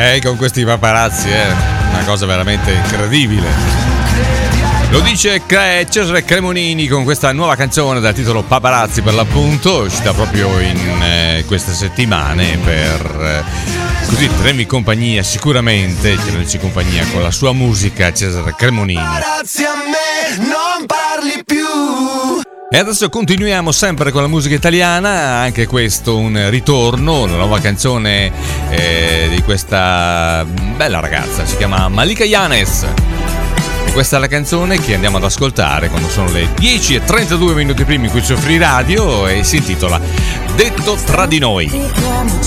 Con questi paparazzi, una cosa veramente incredibile. Lo dice Cesare Cremonini con questa nuova canzone dal titolo Paparazzi, per l'appunto, uscita proprio in queste settimane per così tenermi compagnia, sicuramente tenerci compagnia con la sua musica, Cesare Cremonini. Paparazzi, a me non parli più. E adesso continuiamo sempre con la musica italiana, anche questo un ritorno, una nuova canzone di questa bella ragazza, si chiama Malika Yanes. E questa è la canzone che andiamo ad ascoltare quando sono le 10:32 minuti primi qui su Free Radio e si intitola Detto tra di noi.